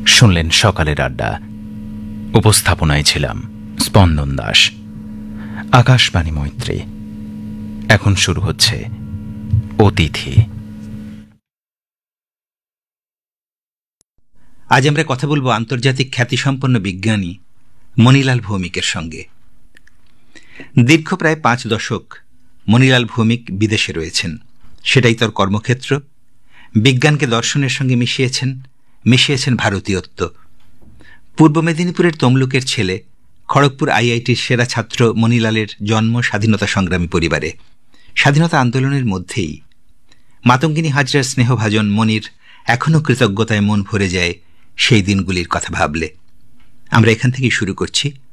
শুনলেন সকালের আড্ডা। উপস্থাপনায় ছিলাম স্পন্দন দাস। আকাশবাণী মৈত্রী। এখন শুরু হচ্ছে অতিথি। আজ আমরা কথা বলবো আন্তর্জাতিক খ্যাতিসম্পন্ন বিজ্ঞানী মণিলাল ভৌমিকের সঙ্গে। দীর্ঘ প্রায় 5 দশক মণিলাল ভৌমিক বিদেশে রয়েছেন। সেটাই তার কর্মক্ষেত্র। বিজ্ঞানকে দর্শনের সঙ্গে মিশিয়েছেন ভারতীয়ত্ব। পূর্ব মেদিনীপুরের তমলুকের ছেলে, খড়গপুর আইআইটির সেরা ছাত্র মণিলালের জন্ম স্বাধীনতা সংগ্রামী পরিবারে। স্বাধীনতা আন্দোলনের মধ্যেই মাতঙ্গিনী হাজরার স্নেহভাজন মনির এখনও কৃতজ্ঞতায় মন ভরে যায় সেই দিনগুলির কথা ভাবলে। আমরা এখান থেকেই শুরু করছি